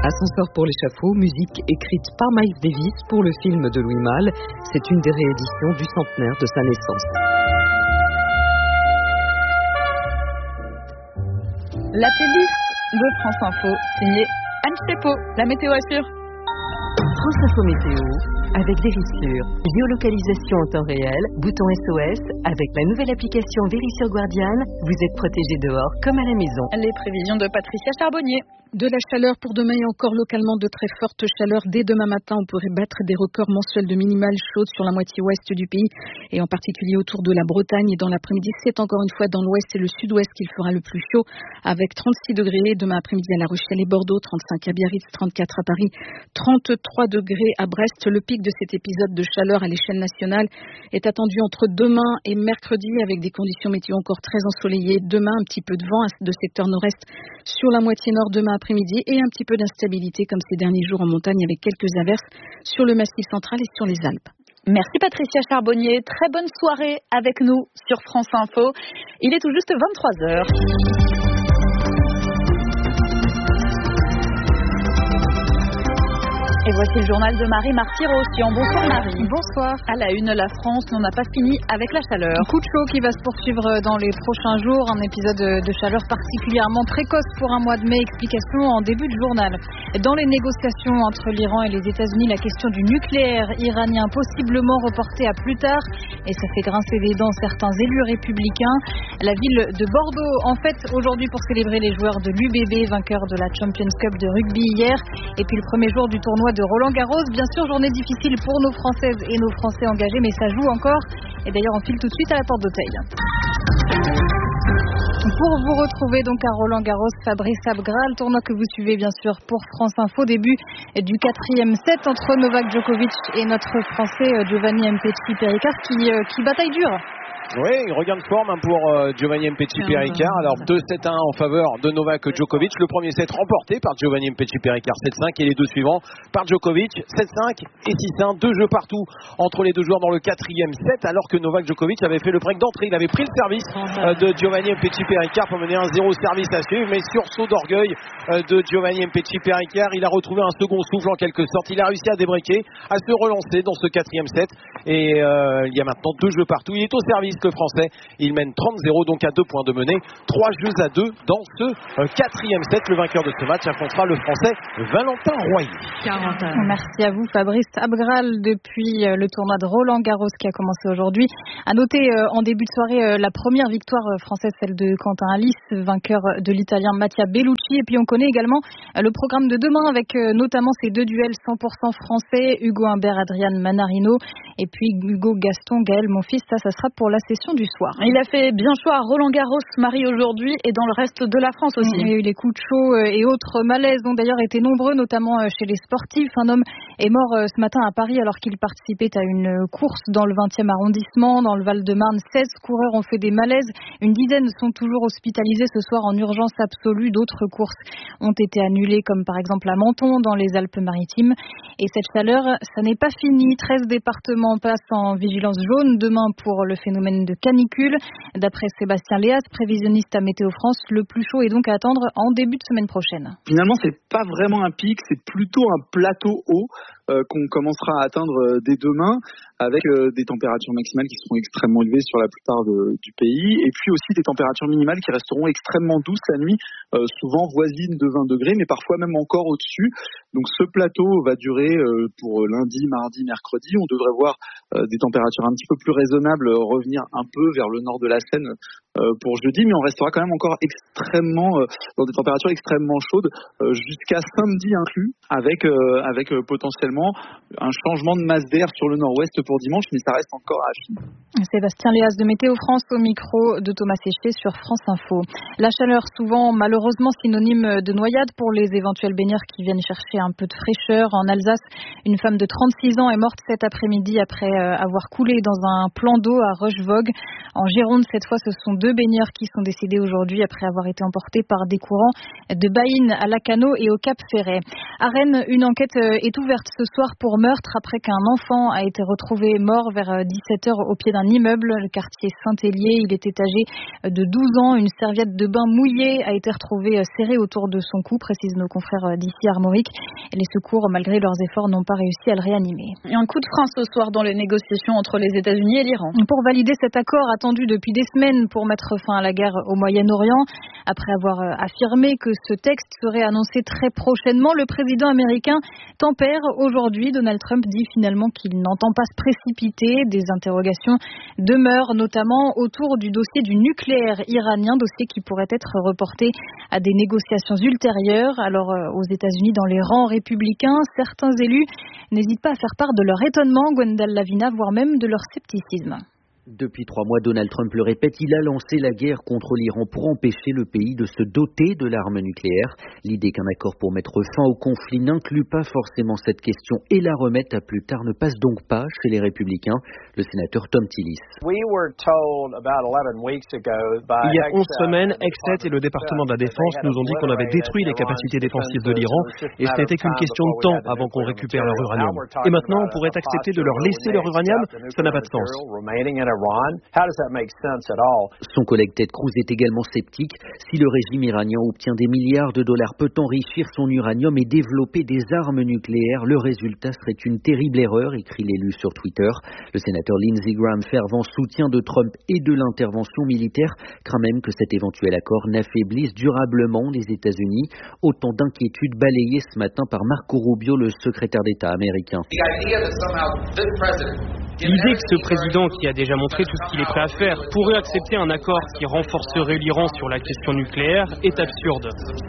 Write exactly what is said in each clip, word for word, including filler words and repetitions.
Ascenseur pour l'échafaud, musique écrite par Miles Davis pour le film de Louis Malle. C'est une des rééditions du centenaire de sa naissance. La playlist de France Info, signée Anne Chepo. La météo assure. France Info Météo, avec Vérissure. Géolocalisation en temps réel, bouton S O S. Avec la nouvelle application Vérissure Guardian, vous êtes protégé dehors comme à la maison. Les prévisions de Patricia Charbonnier. De la chaleur pour demain et encore localement de très fortes chaleurs. Dès demain matin, on pourrait battre des records mensuels de minimales chaudes sur la moitié ouest du pays et en particulier autour de la Bretagne. Et dans l'après-midi, c'est encore une fois dans l'ouest et le sud-ouest qu'il fera le plus chaud avec trente-six degrés demain après-midi à La Rochelle et Bordeaux, trente-cinq à Biarritz, trente-quatre à Paris, trente-trois degrés à Brest. Le pic de cet épisode de chaleur à l'échelle nationale est attendu entre demain et mercredi avec des conditions météo encore très ensoleillées. Demain, un petit peu de vent de secteur nord-est sur la moitié nord demain après-midi et un petit peu d'instabilité comme ces derniers jours en montagne avec quelques averses sur le Massif central et sur les Alpes. Merci Patricia Charbonnier. Très bonne soirée avec nous sur France Info. Il est tout juste vingt-trois heures. Et voici le journal de Marie Marty-Rossian. Bonsoir Marie. Bonsoir. À la une, la France n'en a pas fini avec la chaleur. Un coup de chaud qui va se poursuivre dans les prochains jours. Un épisode de chaleur particulièrement précoce pour un mois de mai. Explication en début de journal. Dans les négociations entre l'Iran et les États-Unis, la question du nucléaire iranien possiblement reportée à plus tard. Et ça fait grincer des dents certains élus républicains. La ville de Bordeaux, en fait, aujourd'hui pour célébrer les joueurs de l'U B B, vainqueurs de la Champions Cup de rugby hier. Et puis le premier jour du tournoi de Roland-Garros. Bien sûr, journée difficile pour nos Françaises et nos Français engagés, mais ça joue encore. Et d'ailleurs, on file tout de suite à la porte d'Auteuil. Pour vous retrouver donc à Roland-Garros, Fabrice Abgral, tournoi que vous suivez bien sûr pour France Info, début du quatrième set entre Novak Djokovic et notre Français Giovanni Mpetshi Perricard qui, qui bataille dur. Oui, regain de forme hein, pour euh, Giovanni Mpetshi Perricard. Alors deux sept à un en faveur de Novak Djokovic. Le premier set remporté par Giovanni Mpetshi Perricard sept cinq et les deux suivants par Djokovic sept cinq et six un. Deux jeux partout entre les deux joueurs dans le quatrième set alors que Novak Djokovic avait fait le break d'entrée. Il avait pris le service euh, de Giovanni Mpetshi Perricard pour mener un zéro service à suivre. Mais sursaut d'orgueil euh, de Giovanni Mpetshi Perricard. Il a retrouvé un second souffle en quelque sorte. Il a réussi à débreaker, à se relancer dans ce quatrième set. Et euh, il y a maintenant deux jeux partout. Il est au service. Le Français, il mène trente zéro, donc à deux points de menée, trois jeux à deux dans ce euh, quatrième set. Le vainqueur de ce match affrontera le Français Valentin Royer. quarante Merci à vous Fabrice Abgral depuis euh, le tournoi de Roland-Garros qui a commencé aujourd'hui. À noter euh, en début de soirée euh, la première victoire euh, française, celle de Quentin Halys, vainqueur de l'Italien Mattia Bellucci. Et puis on connaît également euh, le programme de demain avec euh, notamment ces deux duels cent pour cent français, Hugo Humbert, Adrian Manarino et puis Hugo Gaston, Gaël Monfils. Ça, ça sera pour la session du soir. Il a fait bien chaud à Roland-Garros, Marie, aujourd'hui et dans le reste de la France aussi. Il y a eu les coups de chaud et autres malaises ont d'ailleurs été nombreux, notamment chez les sportifs. Un homme est mort ce matin à Paris alors qu'il participait à une course dans le vingtième arrondissement. Dans le Val-de-Marne, seize coureurs ont fait des malaises. Une dizaine sont toujours hospitalisés ce soir en urgence absolue. D'autres courses ont été annulées, comme par exemple à Menton, dans les Alpes-Maritimes. Et cette chaleur, ça n'est pas fini. treize départements passent en vigilance jaune demain pour le phénomène de canicule. D'après Sébastien Léas, prévisionniste à Météo France, le plus chaud est donc à attendre en début de semaine prochaine. Finalement, c'est pas vraiment un pic, c'est plutôt un plateau haut euh, qu'on commencera à atteindre euh, dès demain, avec euh, des températures maximales qui seront extrêmement élevées sur la plupart de, du pays, et puis aussi des températures minimales qui resteront extrêmement douces la nuit, euh, souvent voisines de vingt degrés, mais parfois même encore au-dessus. Donc ce plateau va durer euh, pour lundi, mardi, mercredi. On devrait voir euh, des températures un petit peu plus raisonnables euh, revenir un peu vers le nord de la Seine euh, pour jeudi, mais on restera quand même encore extrêmement euh, dans des températures extrêmement chaudes euh, jusqu'à samedi inclus, avec euh, avec euh, potentiellement un changement de masse d'air sur le nord-ouest pour dimanche, mais ça reste encore à affiner. Sébastien Léas de Météo France au micro de Thomas Séché sur France Info. La chaleur, souvent malheureusement synonyme de noyade pour les éventuels baigneurs qui viennent chercher un peu de fraîcheur. En Alsace, une femme de trente-six ans est morte cet après-midi après avoir coulé dans un plan d'eau à Rochevogue. En Gironde, cette fois, ce sont deux baigneurs qui sont décédés aujourd'hui après avoir été emportés par des courants de Baïnes à Lacanau et au Cap Ferret. À Rennes, une enquête est ouverte ce soir pour meurtre après qu'un enfant a été retrouvé mort vers dix-sept heures au pied d'un immeuble, le quartier Saint-Hélier. Il était âgé de douze ans. Une serviette de bain mouillée a été retrouvée serrée autour de son cou, précisent nos confrères d'ici Armorique. Les secours, malgré leurs efforts, n'ont pas réussi à le réanimer. Et un coup de frein ce soir dans les négociations entre les États-Unis et l'Iran. Pour valider cet accord attendu depuis des semaines pour mettre fin à la guerre au Moyen-Orient, après avoir affirmé que ce texte serait annoncé très prochainement, le président américain tempère aujourd'hui. Donald Trump dit finalement qu'il n'entend pas se précipiter. Des interrogations demeurent, notamment autour du dossier du nucléaire iranien, dossier qui pourrait être reporté à des négociations ultérieures. Alors aux États-Unis, dans les rangs républicains, certains élus n'hésitent pas à faire part de leur étonnement, Gwendal Lavina, voire même de leur scepticisme. Depuis trois mois, Donald Trump le répète, il a lancé la guerre contre l'Iran pour empêcher le pays de se doter de l'arme nucléaire. L'idée qu'un accord pour mettre fin au conflit n'inclut pas forcément cette question et la remettre à plus tard ne passe donc pas chez les Républicains. Le sénateur Thom Tillis. Il y a onze semaines, Exet et le département de la Défense nous ont dit qu'on avait détruit les capacités défensives de l'Iran et ce n'était qu'une question de temps avant qu'on récupère leur uranium. Et maintenant, on pourrait accepter de leur laisser leur uranium? Ça n'a pas de sens. Son collègue Ted Cruz est également sceptique. Si le régime iranien obtient des milliards de dollars, peut enrichir son uranium et développer des armes nucléaires, le résultat serait une terrible erreur, écrit l'élu sur Twitter. Le sénateur Lindsey Graham, fervent soutien de Trump et de l'intervention militaire, craint même que cet éventuel accord n'affaiblisse durablement les États-Unis. Autant d'inquiétudes balayées ce matin par Marco Rubio, le secrétaire d'État américain. L'idée que ce président, qui a déjà montré tout ce qu'il est prêt à faire, pourrait accepter un accord qui renforcerait l'Iran sur la question nucléaire est absurde.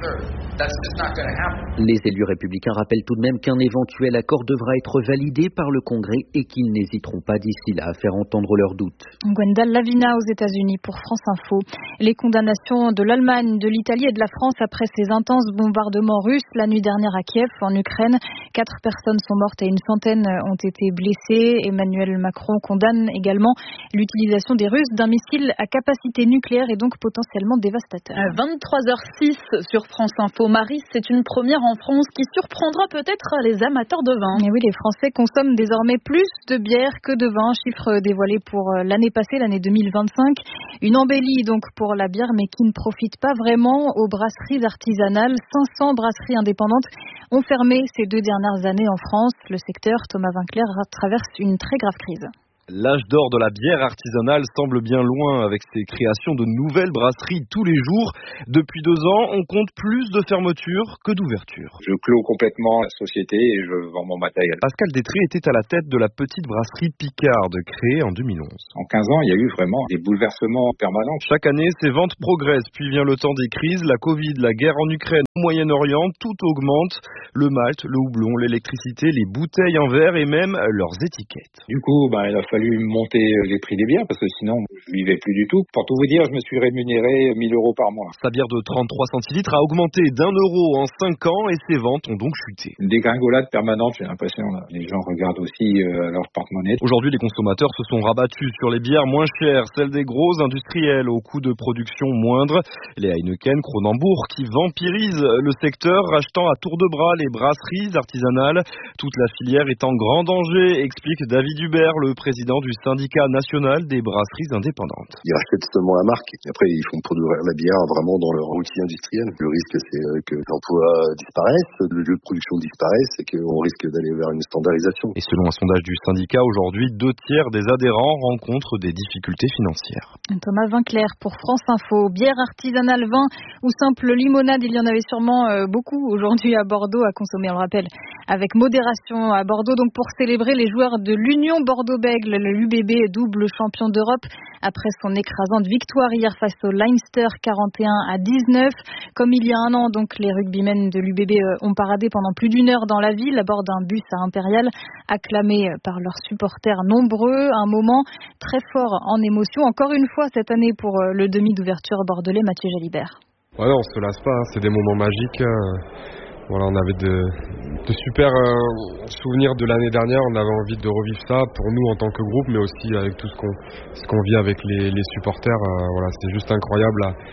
Les élus républicains rappellent tout de même qu'un éventuel accord devra être validé par le Congrès et qu'ils n'hésiteront pas d'ici là à faire entendre leurs doutes. Gwendal Lavina aux États-Unis pour France Info. Les condamnations de l'Allemagne, de l'Italie et de la France après ces intenses bombardements russes la nuit dernière à Kiev, en Ukraine. Quatre personnes sont mortes et une centaine ont été blessées. Emmanuel Macron condamne également l'utilisation des Russes d'un missile à capacité nucléaire et donc potentiellement dévastateur. À vingt-trois heures six sur France Info. Marie, c'est une première en France qui surprendra peut-être les amateurs de vin. Et oui, les Français consomment désormais plus de bière que de vin. Chiffre dévoilé pour l'année passée, l'année deux mille vingt-cinq. Une embellie donc pour la bière, mais qui ne profite pas vraiment aux brasseries artisanales. cinq cents brasseries indépendantes ont fermé ces deux dernières années en France. Le secteur, Thomas Winkler, traverse une très grave crise. L'âge d'or de la bière artisanale semble bien loin avec ses créations de nouvelles brasseries tous les jours. Depuis deux ans, on compte plus de fermetures que d'ouvertures. Je clôt complètement la société et je vends mon matériel. Pascal Détré était à la tête de la petite brasserie Picarde, créée en deux mille onze. En quinze ans, il y a eu vraiment des bouleversements permanents. Chaque année, ses ventes progressent, puis vient le temps des crises, la Covid, la guerre en Ukraine, au Moyen-Orient, tout augmente. Le malt, le houblon, l'électricité, les bouteilles en verre et même leurs étiquettes. Du coup, ben, il a fallu monter les prix des bières parce que sinon je vivais plus du tout. Pour tout vous dire, je me suis rémunéré mille euros par mois. Sa bière de trente-trois centilitres a augmenté d'un euro en cinq ans et ses ventes ont donc chuté. Une dégringolade permanente, j'ai l'impression. Là. Les gens regardent aussi euh, leur porte-monnaie. Aujourd'hui, les consommateurs se sont rabattus sur les bières moins chères, celles des gros industriels au coût de production moindre. Les Heineken, Kronenbourg qui vampirisent le secteur, rachetant à tour de bras les brasseries artisanales. Toute la filière est en grand danger, explique David Hubert, le président du syndicat national des brasseries indépendantes. Ils rachètent seulement la marque. Et après, ils font produire la bière vraiment dans leur outil industriel. Le risque, c'est que l'emploi disparaisse, le lieu de production disparaisse et qu'on risque d'aller vers une standardisation. Et selon un sondage du syndicat, aujourd'hui, deux tiers des adhérents rencontrent des difficultés financières. Thomas Winkler pour France Info. Bière artisanale, vin ou simple limonade, il y en avait sûrement beaucoup aujourd'hui à Bordeaux à consommer, on le rappelle, avec modération à Bordeaux. Donc pour célébrer les joueurs de l'Union Bordeaux-Bègles, le l'U B B est double champion d'Europe après son écrasante victoire hier face au Leinster quarante et un à dix-neuf. Comme il y a un an, donc les rugbymen de l'U B B ont paradé pendant plus d'une heure dans la ville à bord d'un bus à Impérial, acclamé par leurs supporters nombreux. Un moment très fort en émotion, encore une fois cette année pour le demi d'ouverture bordelais Mathieu Jalibert. Ouais, on se lasse pas, hein. C'est des moments magiques. Voilà, on avait de, de super euh, souvenirs de l'année dernière, on avait envie de revivre ça pour nous en tant que groupe, mais aussi avec tout ce qu'on, ce qu'on vit avec les, les supporters. Euh, voilà, c'est juste incroyable. Là.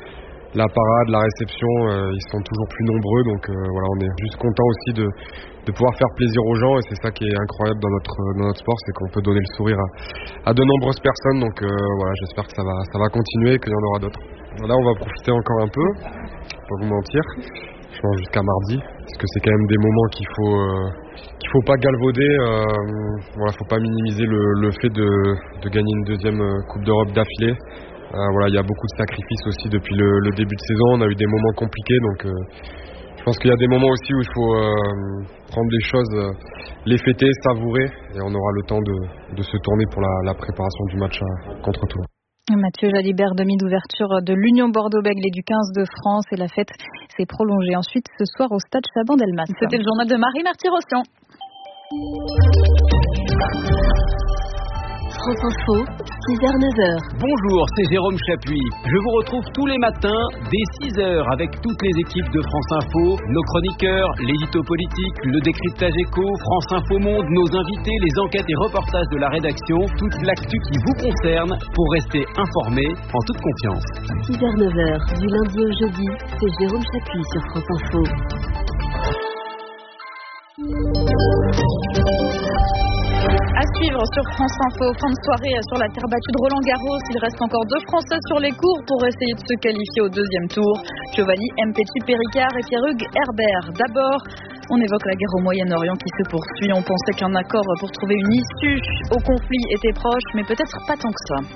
la parade, la réception, euh, ils sont toujours plus nombreux. Donc euh, voilà, on est juste content aussi de, de pouvoir faire plaisir aux gens. Et c'est ça qui est incroyable dans notre, dans notre sport, c'est qu'on peut donner le sourire à, à de nombreuses personnes. Donc euh, voilà, j'espère que ça va, ça va continuer et qu'il y en aura d'autres. Là, on va profiter encore un peu, pas vous mentir. Je pense jusqu'à mardi, parce que c'est quand même des moments qu'il faut euh, qu'il faut pas galvauder. Euh, voilà, faut pas minimiser le, le fait de, de gagner une deuxième Coupe d'Europe d'affilée. Euh, voilà, il y a beaucoup de sacrifices aussi depuis le, le début de saison. On a eu des moments compliqués, donc euh, je pense qu'il y a des moments aussi où il faut euh, prendre les choses, euh, les fêter, savourer, et on aura le temps de, de se tourner pour la, la préparation du match à, contre Toulon. Mathieu Jalibert, demi d'ouverture de l'Union Bordeaux-Bègles et du quinze de France, et la fête s'est prolongée ensuite ce soir au stade Chaban-Delmas. C'était le journal de Marie Marty-Rossian. France Info, six heures neuf heures. Bonjour, c'est Jérôme Chapuis. Je vous retrouve tous les matins dès six heures avec toutes les équipes de France Info, nos chroniqueurs, l'édito politique, le décryptage éco, France Info Monde, nos invités, les enquêtes et reportages de la rédaction, toute l'actu qui vous concerne pour rester informé en toute confiance. six heures neuf heures, du lundi au jeudi, c'est Jérôme Chapuis sur France Info. À suivre sur France Info, fin de soirée sur la terre battue de Roland Garros. Il reste encore deux Français sur les cours pour essayer de se qualifier au deuxième tour. Giovanni Mpetshi-Perricard et Pierre-Hugues Herbert. D'abord, on évoque la guerre au Moyen-Orient qui se poursuit. On pensait qu'un accord pour trouver une issue au conflit était proche, mais peut-être pas tant que ça.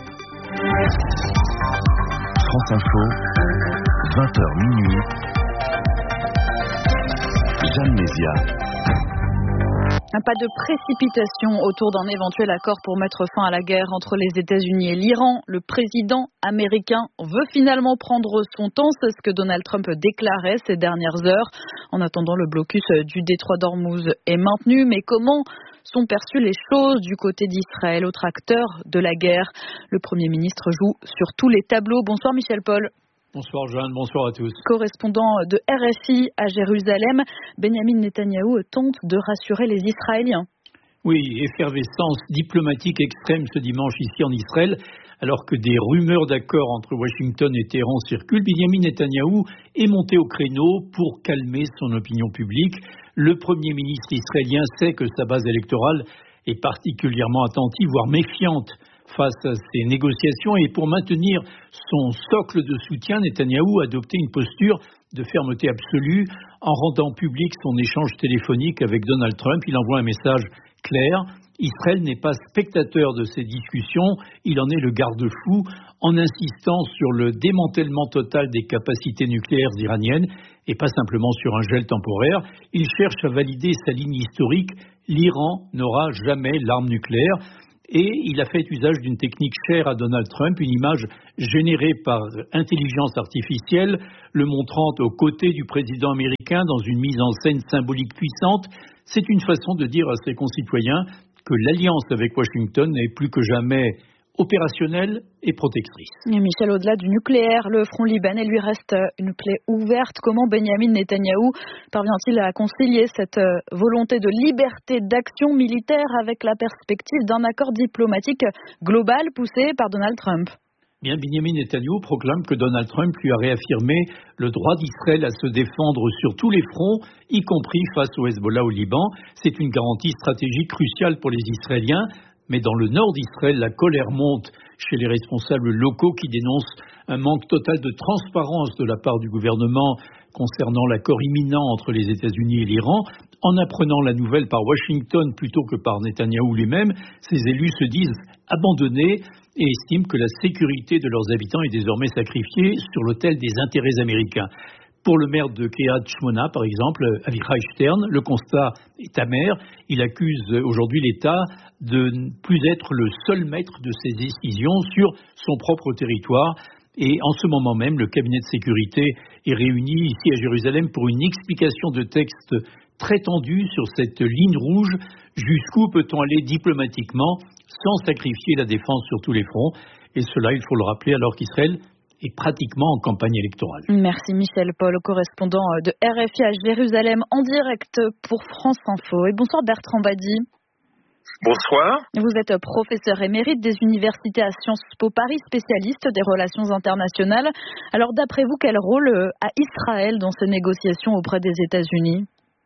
France Info, vingt heures minuit. Jeanne Mézia. Pas de précipitation autour d'un éventuel accord pour mettre fin à la guerre entre les États-Unis et l'Iran. Le président américain veut finalement prendre son temps, c'est ce que Donald Trump déclarait ces dernières heures. En attendant, le blocus du détroit d'Ormuz est maintenu, mais comment sont perçues les choses du côté d'Israël, autre acteur de la guerre? Le Premier ministre joue sur tous les tableaux. Bonsoir Michel Paul. Bonsoir Jeanne, bonsoir à tous. Correspondant de R F I à Jérusalem, Benyamin Netanyahou tente de rassurer les Israéliens. Oui, effervescence diplomatique extrême ce dimanche ici en Israël, alors que des rumeurs d'accord entre Washington et Téhéran circulent. Benyamin Netanyahou est monté au créneau pour calmer son opinion publique. Le Premier ministre israélien sait que sa base électorale est particulièrement attentive, voire méfiante face à ces négociations, et pour maintenir son socle de soutien, Netanyahou a adopté une posture de fermeté absolue en rendant public son échange téléphonique avec Donald Trump. Il envoie un message clair: Israël n'est pas spectateur de ces discussions, il en est le garde-fou, en insistant sur le démantèlement total des capacités nucléaires iraniennes et pas simplement sur un gel temporaire. Il cherche à valider sa ligne historique: l'Iran n'aura jamais l'arme nucléaire. Et il a fait usage d'une technique chère à Donald Trump, une image générée par intelligence artificielle, le montrant aux côtés du président américain dans une mise en scène symbolique puissante. C'est une façon de dire à ses concitoyens que l'alliance avec Washington est plus que jamais opérationnelle et protectrice. Et Michel, au-delà du nucléaire, le front libanais lui reste une plaie ouverte. Comment Benyamin Netanyahou parvient-il à concilier cette volonté de liberté d'action militaire avec la perspective d'un accord diplomatique global poussé par Donald Trump? Bien, Benyamin Netanyahou proclame que Donald Trump lui a réaffirmé le droit d'Israël à se défendre sur tous les fronts, y compris face au Hezbollah au Liban. C'est une garantie stratégique cruciale pour les Israéliens. Mais dans le nord d'Israël, la colère monte chez les responsables locaux qui dénoncent un manque total de transparence de la part du gouvernement concernant l'accord imminent entre les États-Unis et l'Iran. En apprenant la nouvelle par Washington plutôt que par Netanyahou lui-même, ces élus se disent abandonnés et estiment que la sécurité de leurs habitants est désormais sacrifiée sur l'autel des intérêts américains. Pour le maire de Kiryat Shmona, par exemple, Avichai Stern, le constat est amer. Il accuse aujourd'hui l'État de ne plus être le seul maître de ses décisions sur son propre territoire. Et en ce moment même, le cabinet de sécurité est réuni ici à Jérusalem pour une explication de texte très tendue sur cette ligne rouge. Jusqu'où peut-on aller diplomatiquement sans sacrifier la défense sur tous les fronts? Et cela, il faut le rappeler, alors qu'Israël est pratiquement en campagne électorale. Merci Michel Paul, correspondant de R F I à Jérusalem, en direct pour France Info. Et bonsoir Bertrand Badi. Bonsoir. Vous êtes professeur émérite des universités à Sciences Po Paris, spécialiste des relations internationales. Alors d'après vous, quel rôle a Israël dans ces négociations auprès des États-Unis ?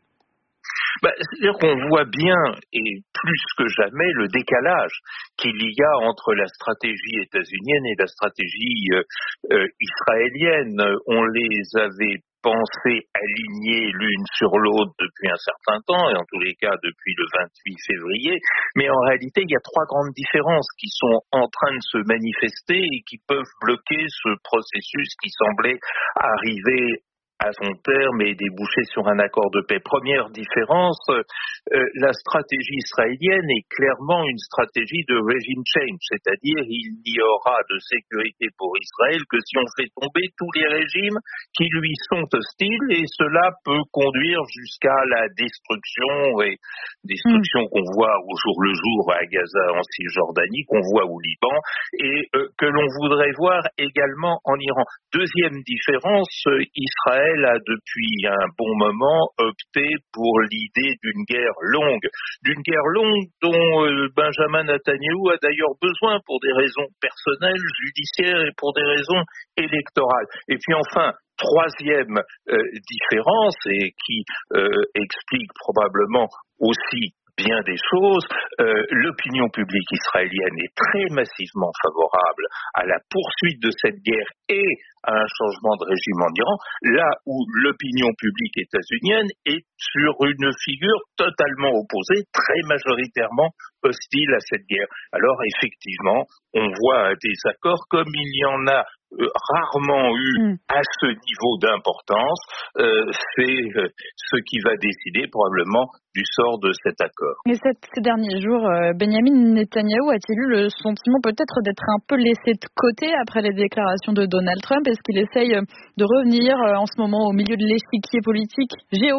Bah, c'est-à-dire qu'on voit bien, et plus que jamais, le décalage qu'il y a entre la stratégie états-unienne et la stratégie euh, euh, israélienne. On les avait pensées alignées l'une sur l'autre depuis un certain temps, et en tous les cas depuis le vingt-huit février, mais en réalité il y a trois grandes différences qui sont en train de se manifester et qui peuvent bloquer ce processus qui semblait arriver à son terme et déboucher sur un accord de paix. Première différence, euh, la stratégie israélienne est clairement une stratégie de regime change, c'est-à-dire il n'y aura de sécurité pour Israël que si on fait tomber tous les régimes qui lui sont hostiles, et cela peut conduire jusqu'à la destruction, et destruction mmh. qu'on voit au jour le jour à Gaza, en Cisjordanie, qu'on voit au Liban, et euh, que l'on voudrait voir également en Iran. Deuxième différence, euh, Israël a depuis un bon moment opté pour l'idée d'une guerre longue, d'une guerre longue dont euh, Benjamin Netanyahou a d'ailleurs besoin pour des raisons personnelles, judiciaires et pour des raisons électorales. Et puis enfin, troisième euh, différence, et qui euh, explique probablement aussi bien des choses, euh, l'opinion publique israélienne est très massivement favorable à la poursuite de cette guerre et à un changement de régime en Iran, là où l'opinion publique états-unienne est sur une figure totalement opposée, très majoritairement hostile à cette guerre. Alors effectivement, on voit un désaccord comme il y en a Euh, rarement eu mmh. à ce niveau d'importance, euh, c'est euh, ce qui va décider probablement du sort de cet accord. Mais cette, ces derniers jours, euh, Benjamin Netanyahou a-t-il eu le sentiment peut-être d'être un peu laissé de côté après les déclarations de Donald Trump ? Est-ce qu'il essaye de revenir euh, en ce moment au milieu de l'échiquier politique, géopolitique ?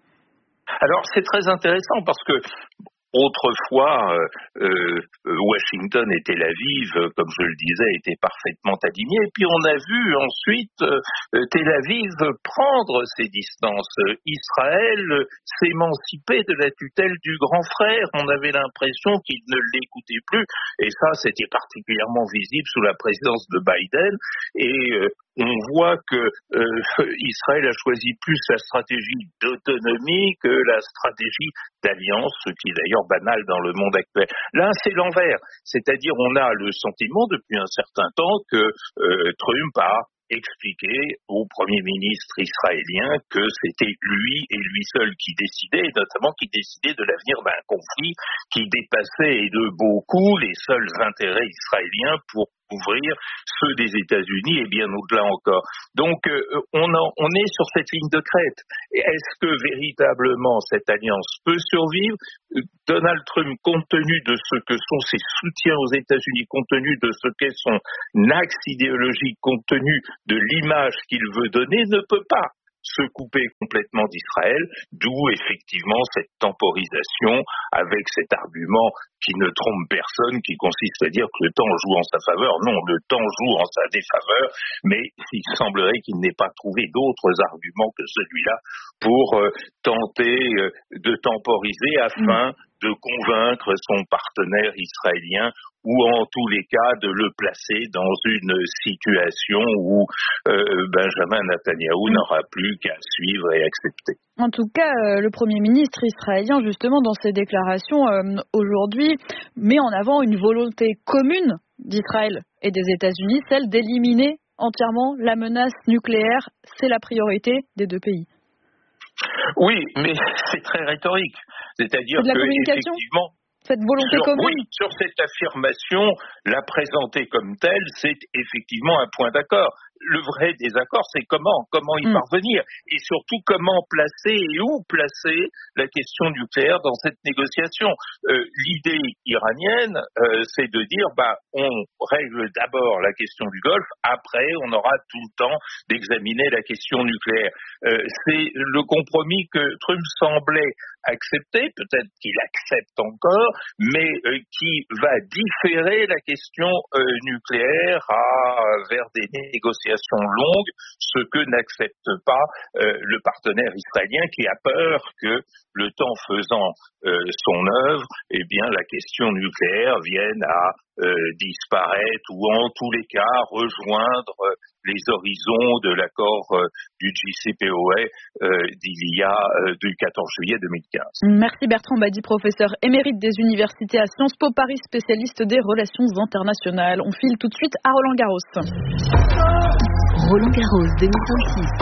Alors c'est très intéressant parce que autrefois, euh, euh, Washington et Tel Aviv, comme je le disais, étaient parfaitement alignés. Et puis on a vu ensuite euh, Tel Aviv prendre ses distances. Israël s'émanciper de la tutelle du grand frère. On avait l'impression qu'il ne l'écoutait plus. Et ça, c'était particulièrement visible sous la présidence de Biden. Et euh, on voit que euh, Israël a choisi plus la stratégie d'autonomie que la stratégie d'alliance, ce qui est d'ailleurs banal dans le monde actuel. Là, c'est l'envers. C'est-à-dire, on a le sentiment depuis un certain temps que euh, Trump a expliqué au Premier ministre israélien que c'était lui et lui seul qui décidait, et notamment qui décidait de l'avenir d'un conflit qui dépassait et de beaucoup les seuls intérêts israéliens pour couvrir ceux des États-Unis et bien au-delà encore. Donc euh, on, en, on est sur cette ligne de crête. Est-ce que véritablement cette alliance peut survivre ? Donald Trump, compte tenu de ce que sont ses soutiens aux États-Unis, compte tenu de ce qu'est son axe idéologique, compte tenu de l'image qu'il veut donner, ne peut pas se couper complètement d'Israël, d'où effectivement cette temporisation avec cet argument qui ne trompe personne, qui consiste à dire que le temps joue en sa faveur. Non, le temps joue en sa défaveur, mais il semblerait qu'il n'ait pas trouvé d'autres arguments que celui-là pour euh, tenter euh, de temporiser afin de convaincre son partenaire israélien ou en tous les cas de le placer dans une situation où euh, Benjamin Netanyahou mmh. n'aura plus qu'à suivre et accepter. En tout cas, euh, le Premier ministre israélien, justement, dans ses déclarations euh, aujourd'hui, met en avant une volonté commune d'Israël et des États-Unis, celle d'éliminer entièrement la menace nucléaire. C'est la priorité des deux pays. Oui, mais c'est très rhétorique. C'est-à-dire c'est de la que, communication effectivement, cette volonté sur, commune. Oui, sur cette affirmation, la présenter comme telle, c'est effectivement un point d'accord. Le vrai désaccord, c'est comment, comment y mmh. parvenir, et surtout comment placer et où placer la question nucléaire dans cette négociation. Euh, l'idée iranienne, euh, c'est de dire, bah, on règle d'abord la question du Golfe, après on aura tout le temps d'examiner la question nucléaire. Euh, c'est le compromis que Trump semblait accepter, peut-être qu'il accepte encore, mais euh, qui va différer la question euh, nucléaire à, vers des négociations négociations longues, ce que n'accepte pas euh, le partenaire israélien qui a peur que, le temps faisant euh, son œuvre, eh bien la question nucléaire vienne à euh, disparaître ou en tous les cas rejoindre euh, les horizons de l'accord euh, du J C P O A euh, d'il y a euh, du quatorze juillet deux mille quinze. Merci Bertrand Badi, professeur émérite des universités à Sciences Po Paris, spécialiste des relations internationales. On file tout de suite à Roland Garros. Roland Garros deux mille vingt-six.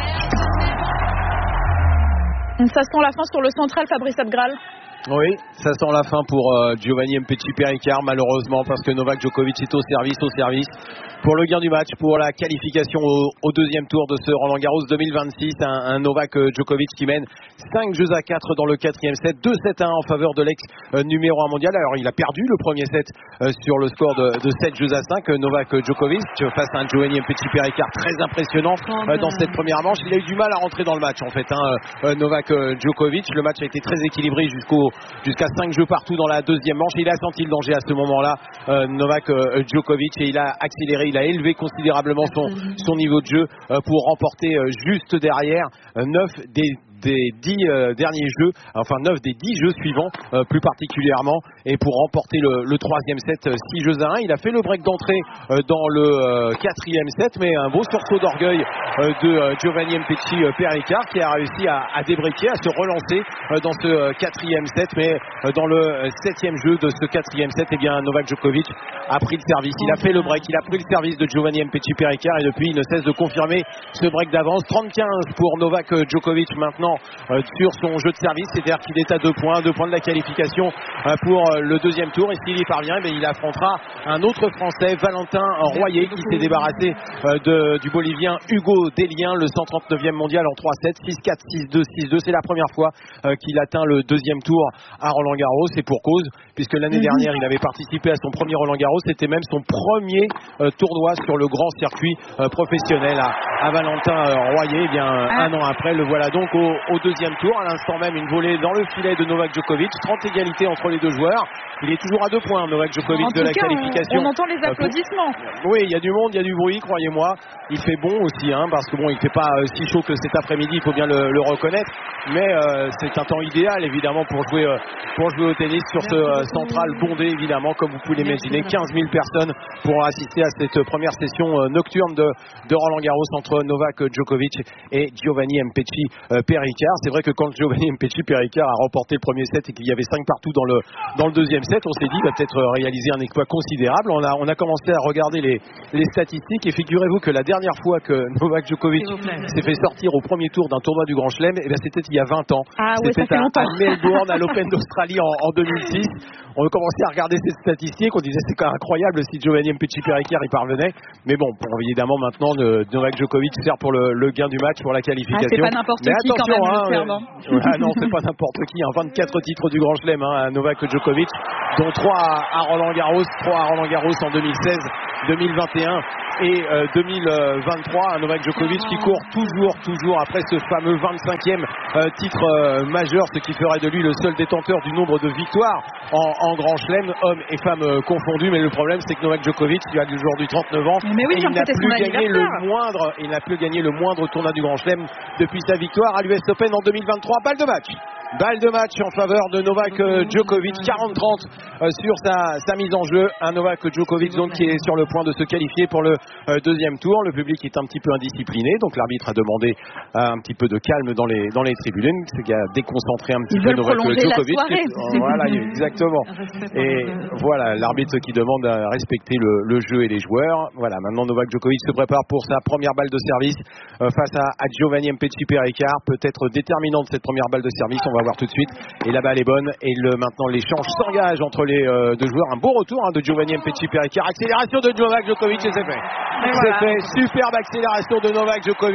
Ça sent la fin sur le central, Fabrice Abgral. Oui, ça sent la fin pour euh, Giovanni Mpetshi Perricard, malheureusement, parce que Novak Djokovic est au service, au service pour le gain du match, pour la qualification au, au deuxième tour de ce Roland Garros deux mille vingt-six. Un, un Novak Djokovic qui mène cinq jeux à quatre dans le quatrième set, deux sept à un en faveur de l'ex euh, numéro un mondial. Alors il a perdu le premier set euh, sur le score de, de sept jeux à cinq, euh, Novak Djokovic, face à un Giovanni Mpetshi Perricard très impressionnant euh, dans cette première manche. Il a eu du mal à rentrer dans le match en fait, hein, euh, Novak Djokovic. Le match a été très équilibré jusqu'au jusqu'à cinq jeux partout dans la deuxième manche. Il a senti le danger à ce moment-là, euh, Novak euh, Djokovic, et il a accéléré, il a élevé considérablement son, son niveau de jeu euh, pour remporter euh, juste derrière euh, neuf des des dix euh, derniers jeux, enfin neuf des dix jeux suivants euh, plus particulièrement, et pour remporter le, le troisième set, six jeux à un. Il a fait le break d'entrée euh, dans le euh, quatrième set, mais un beau sursaut d'orgueil euh, de euh, Giovanni Mpetshi Perricard qui a réussi à, à débriquer, à se relancer euh, dans ce euh, quatrième set, mais euh, dans le euh, septième jeu de ce quatrième set, eh bien Novak Djokovic a pris le service, il a fait le break, il a pris le service de Giovanni Mpetshi Perricard, et depuis il ne cesse de confirmer ce break d'avance. trente quinze pour Novak Djokovic maintenant Euh, sur son jeu de service, c'est-à-dire qu'il est à deux points, deux points de la qualification euh, pour euh, le deuxième tour, et s'il y parvient, eh il affrontera un autre Français, Valentin Royer, qui s'est débarrassé euh, de, du Bolivien Hugo Dellien, le cent trente-neuvième mondial en trois sept, six quatre, six deux, six deux. C'est la première fois euh, qu'il atteint le deuxième tour à Roland Garros, et pour cause, puisque l'année dernière il avait participé à son premier Roland Garros, c'était même son premier euh, tournoi sur le grand circuit euh, professionnel à, à Valentin euh, Royer. Eh bien un an après, le voilà donc au au deuxième tour. À l'instant même, une volée dans le filet de Novak Djokovic. trente égalités entre les deux joueurs. Il est toujours à deux points, Novak Djokovic, de la cas, qualification. On, on entend les applaudissements. Euh, oui, il y a du monde, il y a du bruit, croyez-moi. Il fait bon aussi, hein, parce que bon, il fait pas euh, si chaud que cet après-midi, il faut bien le, le reconnaître. Mais euh, c'est un temps idéal, évidemment, pour jouer, euh, pour jouer au tennis sur ce euh, central bondé, évidemment, comme vous pouvez l'imaginer. quinze mille personnes pour assister à cette première session euh, nocturne de, de Roland Garros entre Novak Djokovic et Giovanni Mpetshi euh, Perricard. C'est vrai que quand Giovanni Mpetshi Perricard a remporté le premier set et qu'il y avait cinq partout dans le, dans le deuxième set, on s'est dit il va peut-être réaliser un exploit considérable. On a, on a commencé à regarder les, les statistiques, et figurez-vous que la dernière fois que Novak Djokovic s'est fait sortir au premier tour d'un tournoi du Grand Chelem, eh bien c'était il y a vingt ans. Ah, ouais, c'était à, à Melbourne, à l'Open d'Australie en, en deux mille six. On a commencé à regarder ces statistiques, on disait c'est quand même incroyable si Giovanni Mpetshi Perricard y parvenait. Mais bon, pour, évidemment maintenant le, Novak Djokovic sert pour le, le gain du match, pour la qualification. Ah, c'est pas n'importe Mais qui attention, quand même, hein, le perdant. euh, ah non, c'est pas n'importe qui. Hein, vingt-quatre titres du Grand Chelem hein, à Novak Djokovic, dont trois à, à Roland Garros, trois à Roland Garros en deux mille seize, deux mille vingt et un et euh, deux mille vingt-trois. Un Novak Djokovic qui court toujours, toujours après ce fameux vingt-cinquième euh, titre euh, majeur, ce qui ferait de lui le seul détenteur du nombre de victoires en, en Grand Chelem, hommes et femmes euh, confondus. Mais le problème, c'est que Novak Djokovic, il a aujourd'hui trente-neuf ans, Mais oui, et il n'a plus gagné le anniversaire. moindre, il n'a plus gagné le moindre tournoi du Grand Chelem depuis sa victoire à l'U S Open en deux mille vingt-trois. Balle de match. Balle de match en faveur de Novak Djokovic, quarante trente euh, sur sa, sa mise en jeu. Un Novak Djokovic donc qui est sur le point de se qualifier pour le euh, deuxième tour. Le public est un petit peu indiscipliné, donc l'arbitre a demandé euh, un petit peu de calme dans les, dans les tribunes, c'est qu'il a déconcentré un petit Ils peu veulent Novak prolonger Djokovic. la soirée. Euh, voilà, exactement. Et voilà, l'arbitre qui demande à respecter le, le jeu et les joueurs. Voilà, maintenant Novak Djokovic se prépare pour sa première balle de service euh, face à, à Giovanni Mpetshi Perricard, peut-être déterminante cette première balle de service, on va voir tout de suite. Et la balle est bonne, et le, maintenant l'échange s'engage entre les euh, deux joueurs. Un beau retour hein, de Giovanni Mpetshi Perricard, accélération de Novak Djokovic, et c'est fait. Et c'est voilà. fait, superbe accélération de Novak Djokovic.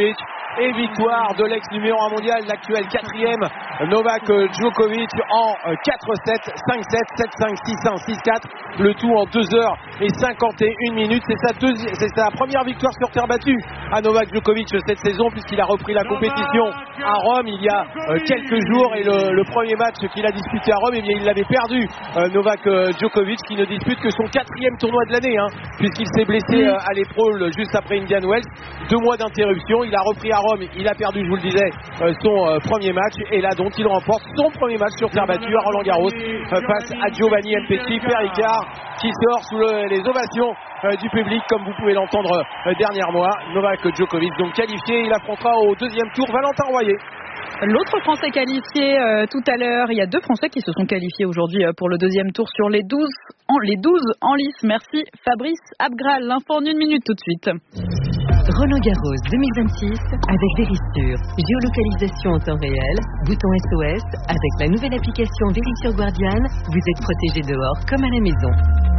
et victoire de l'ex numéro un mondial, l'actuel quatrième Novak Djokovic en quatre sept, cinq sept, sept cinq, six un, six quatre, le tout en deux heures et cinquante et une minutes. C'est sa, deuxi- c'est sa première victoire sur terre battue à Novak Djokovic cette saison, puisqu'il a repris la compétition à Rome il y a euh, quelques jours, et le, le premier match qu'il a disputé à Rome, eh bien, il l'avait perdu, euh, Novak euh, Djokovic, qui ne dispute que son quatrième tournoi de l'année, hein, puisqu'il s'est blessé euh, à l'épaule juste après Indian Wells, deux mois d'interruption. Il a repris à Rome, il a perdu, je vous le disais, euh, son euh, premier match, et là donc il remporte son premier match sur terre battue à Roland Garros euh, face à Giovanni Mpetshi Perricard, qui sort sous le, les ovations euh, du public, comme vous pouvez l'entendre euh, dernier mois. Novak Djokovic donc qualifié, il affrontera au deuxième tour Valentin Royer. L'autre Français qualifié euh, tout à l'heure, il y a deux Français qui se sont qualifiés aujourd'hui euh, pour le deuxième tour sur les douze en, les douze en lice. Merci Fabrice Abgral. L'info en une minute tout de suite. Roland Garros deux mille vingt-six avec Verisure. Géolocalisation en temps réel, bouton S O S. Avec la nouvelle application Verisure Guardian, vous êtes protégé dehors comme à la maison.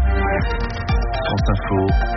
France Info,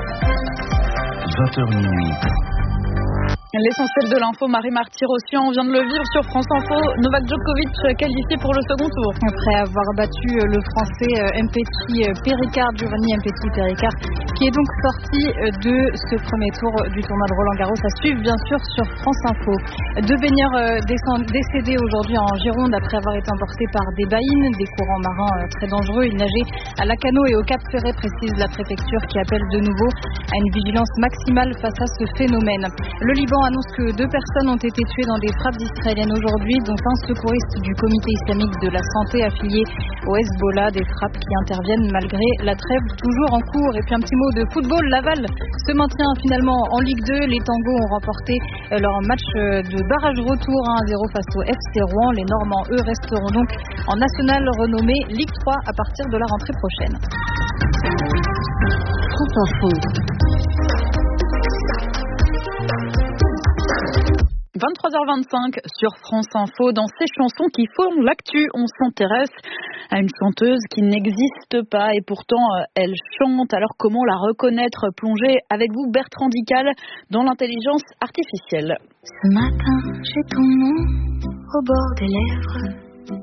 vingt heures minuit. L'essentiel de l'info, Marie Marty-Rossian, on vient de le vivre sur France Info. Novak Djokovic qualifié pour le second tour. Après avoir battu le Français Mpetshi Perricard, Giovanni Mpetshi Perricard, qui est donc sorti de ce premier tour du tournoi de Roland Garros. À suivre bien sûr sur France Info. Deux baigneurs décédés aujourd'hui en Gironde après avoir été emportés par des baïnes, des courants marins très dangereux. Ils nageaient à Lacanau et au Cap Ferret, précise la préfecture, qui appelle de nouveau à une vigilance maximale face à ce phénomène. Le Liban annonce que deux personnes ont été tuées dans des frappes israéliennes aujourd'hui, dont un secouriste du comité islamique de la santé affilié au Hezbollah. Des frappes qui interviennent malgré la trêve toujours en cours. Et puis un petit mot de football. Laval se maintient finalement en Ligue deux. Les Tangos ont remporté leur match de barrage retour un à zéro face au F C Rouen. Les Normands, eux, resteront donc en national renommé Ligue trois à partir de la rentrée prochaine. France Info. vingt-trois heures vingt-cinq sur France Info. Dans ces chansons qui font l'actu, on s'intéresse à une chanteuse qui n'existe pas et pourtant elle chante. Alors comment la reconnaître? Plongez avec vous Bertrand Dical dans l'intelligence artificielle. Ce matin, j'ai ton nom au bord des lèvres.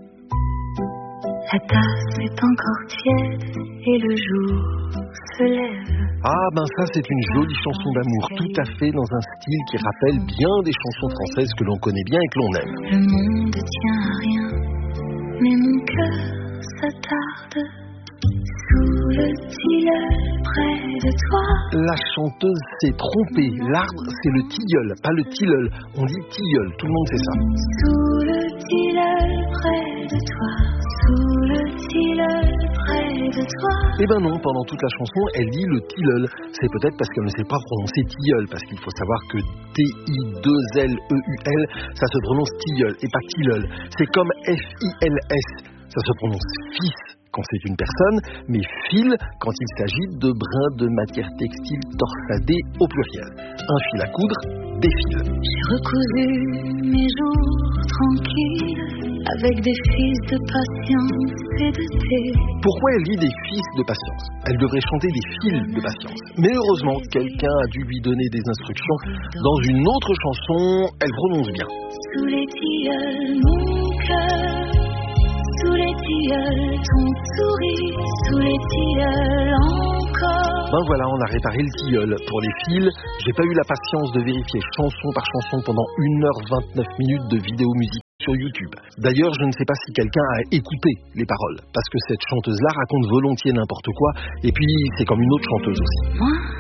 La tasse est encore tiède et le jour se lève. Ah ben ça c'est une jolie chanson d'amour, tout à fait dans un style qui rappelle bien des chansons françaises que l'on connaît bien et que l'on aime. Le monde tient à rien, mais mon cœur s'attarde sous le tilleul près de toi. La chanteuse s'est trompée, l'arbre c'est le tilleul, pas le tilleul, on dit tilleul, tout le monde sait ça. Sous le tilleul près de toi, sous le tilleul près de toi. Eh ben non, pendant toute la chanson, elle dit le tilleul. C'est peut-être parce qu'elle ne sait pas prononcer tilleul, parce qu'il faut savoir que T I deux L E U L, ça se prononce tilleul et pas tilleul. C'est comme F I L S, ça se prononce fils quand c'est une personne, mais fil quand il s'agit de brins de matière textile torsadée au pluriel. Un fil à coudre, des fils. J'ai recousu mes jours tranquilles avec des fils de patience et de thé. Pourquoi elle dit des fils de patience? Elle devrait chanter des fils de patience. Mais heureusement, quelqu'un a dû lui donner des instructions. Dans une autre chanson, elle prononce bien. Sous les tilleuls, mon cœur. Sous les tilleuls, ton sourire. Sous les tilleuls, encore. Ben voilà, on a réparé le tilleul. Pour les fils, j'ai pas eu la patience de vérifier chanson par chanson pendant une heure vingt-neuf minutes de vidéo musique sur YouTube. D'ailleurs, je ne sais pas si quelqu'un a écouté les paroles, parce que cette chanteuse-là raconte volontiers n'importe quoi, et puis c'est comme une autre chanteuse aussi. Moi,